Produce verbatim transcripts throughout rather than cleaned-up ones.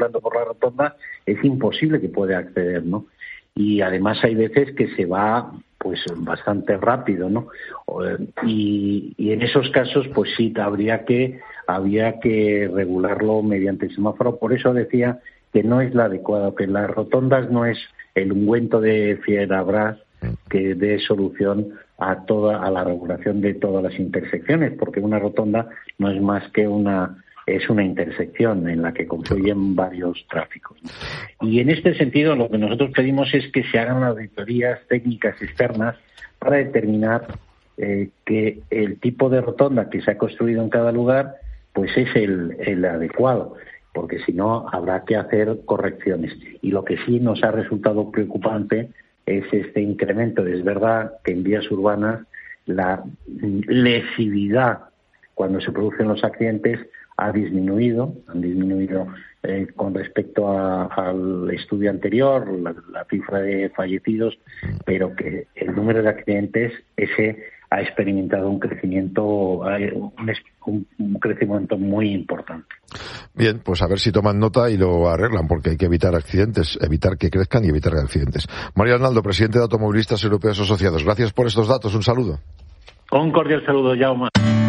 por la rotonda, es imposible que pueda acceder, ¿no? Y además hay veces que se va pues bastante rápido, ¿no? Y, y en esos casos pues sí habría que habría que regularlo mediante semáforo. Por eso decía que no es la adecuada, que las rotondas no es el ungüento de Fierabras que dé solución a toda a la regulación de todas las intersecciones, porque una rotonda no es más que una es una intersección en la que confluyen varios tráficos. Y en este sentido lo que nosotros pedimos es que se hagan auditorías técnicas externas para determinar eh, que el tipo de rotonda que se ha construido en cada lugar pues es el, el adecuado, porque si no habrá que hacer correcciones. Y lo que sí nos ha resultado preocupante es este incremento. Es verdad que en vías urbanas la lesividad cuando se producen los accidentes ha disminuido, han disminuido eh, con respecto a, al estudio anterior, la, la cifra de fallecidos, pero que el número de accidentes ese ha experimentado un crecimiento un, un crecimiento muy importante. Bien, pues a ver si toman nota y lo arreglan, porque hay que evitar accidentes, evitar que crezcan y evitar accidentes. Mario Arnaldo, presidente de Automovilistas Europeos Asociados, gracias por estos datos, un saludo. Un cordial saludo, Jaume.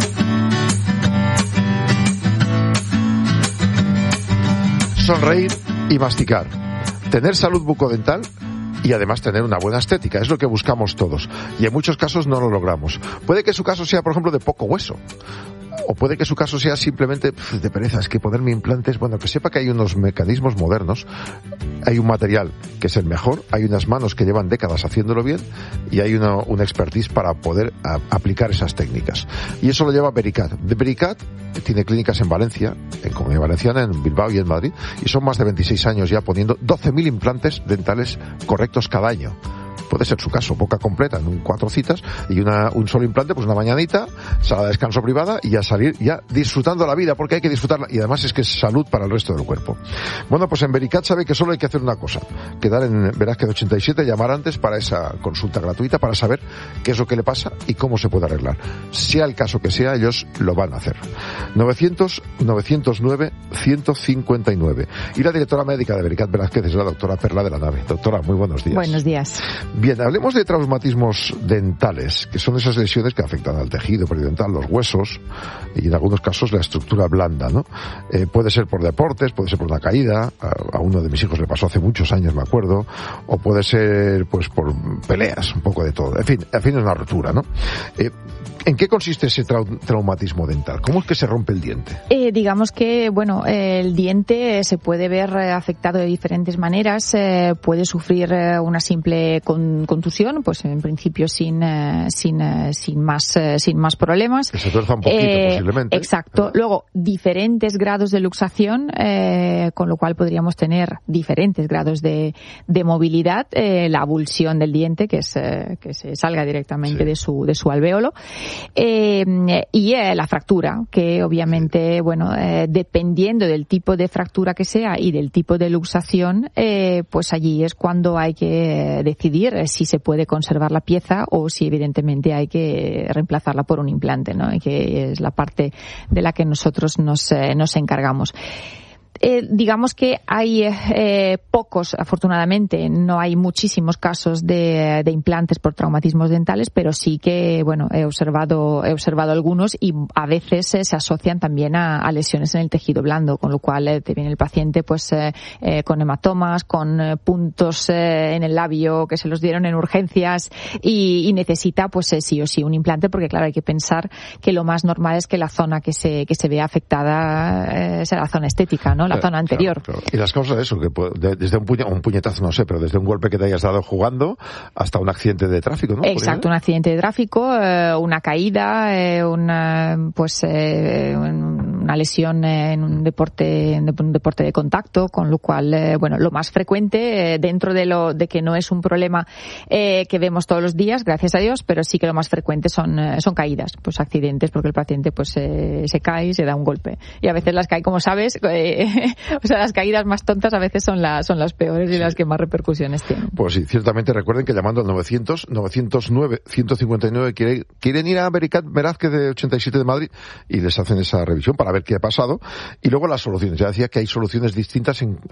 Sonreír y masticar. Tener salud bucodental y además tener una buena estética. Es lo que buscamos todos. Y en muchos casos no lo logramos. Puede que su caso sea, por ejemplo, de poco hueso. O puede que su caso sea simplemente pff, de pereza. Es que ponerme implantes, bueno, que sepa que hay unos mecanismos modernos. Hay un material que es el mejor. Hay unas manos que llevan décadas haciéndolo bien. Y hay una, una expertise para poder a, aplicar esas técnicas. Y eso lo lleva Vericat. De Vericat tiene clínicas en Valencia, en Comunidad Valenciana, en Bilbao y en Madrid. Y son más de veintiséis años ya poniendo doce mil implantes dentales correctos cada año. Puede ser su caso, boca completa en un, cuatro citas y una, un solo implante, pues una mañanita, sala de descanso privada y ya salir ya disfrutando la vida, porque hay que disfrutarla y además es que es salud para el resto del cuerpo. Bueno, pues en Vericat sabe que solo hay que hacer una cosa, quedar en Velázquez ochenta y siete, llamar antes para esa consulta gratuita para saber qué es lo que le pasa y cómo se puede arreglar. Sea el caso que sea, ellos lo van a hacer. novecientos, novecientos nueve, ciento cincuenta y nueve. Y la directora médica de Vericat Velázquez es la doctora Perla de la Nave. Doctora, muy buenos días. Buenos días. Bien, hablemos de traumatismos dentales, que son esas lesiones que afectan al tejido periodontal, los huesos y en algunos casos la estructura blanda, ¿no? Eh, puede ser por deportes, puede ser por una caída, a, a uno de mis hijos le pasó hace muchos años, me acuerdo, o puede ser pues por peleas, un poco de todo. En fin, al fin es una rotura, ¿no? Eh, ¿En qué consiste ese trau- traumatismo dental? ¿Cómo es que se rompe el diente? Eh, digamos que, bueno, eh, el diente se puede ver eh, afectado de diferentes maneras. Eh, puede sufrir eh, una simple con, contusión, pues en principio sin eh, sin eh, sin más eh, sin más problemas. Que se tuerza un poquito, eh, posiblemente. Exacto. Pero... Luego, diferentes grados de luxación, eh, con lo cual podríamos tener diferentes grados de, de movilidad. Eh, la avulsión del diente, que es eh, que se salga directamente sí. de su de su alvéolo. Eh, y eh, la fractura, que obviamente, bueno, eh, dependiendo del tipo de fractura que sea y del tipo de luxación, eh, pues allí es cuando hay que decidir si se puede conservar la pieza o si evidentemente hay que reemplazarla por un implante, ¿no? Y que es la parte de la que nosotros nos, eh, nos encargamos. Eh, digamos que hay eh, pocos, afortunadamente, no hay muchísimos casos de, de implantes por traumatismos dentales, pero sí que, bueno, he observado, he observado algunos y a veces eh, se asocian también a, a lesiones en el tejido blando, con lo cual eh, te viene el paciente pues eh, eh, con hematomas, con eh, puntos eh, en el labio que se los dieron en urgencias y, y necesita pues eh, sí o sí un implante, porque claro, hay que pensar que lo más normal es que la zona que se, que se vea afectada eh, sea la zona estética, ¿no? La claro, zona anterior. Claro, claro. Y las causas de eso, que de, desde un, puño, un puñetazo, no sé, pero desde un golpe que te hayas dado jugando hasta un accidente de tráfico, ¿no? Exacto, un accidente de tráfico, eh, una caída, eh, una, pues, eh, una lesión en un deporte, en un deporte de contacto, con lo cual, eh, bueno, lo más frecuente, eh, dentro de lo, de que no es un problema, eh, que vemos todos los días, gracias a Dios, pero sí que lo más frecuente son, eh, son caídas, pues accidentes, porque el paciente, pues, eh, se cae y se da un golpe. Y a veces las cae, como sabes, eh, o sea, las caídas más tontas a veces son las son las peores y sí. las que más repercusiones tienen. Pues sí, ciertamente recuerden que llamando al novecientos, novecientos nueve, ciento cincuenta y nueve quieren, quieren ir a Vericat Velázquez de ochenta y siete de Madrid y les hacen esa revisión para ver qué ha pasado, y luego las soluciones. Ya decía que hay soluciones distintas en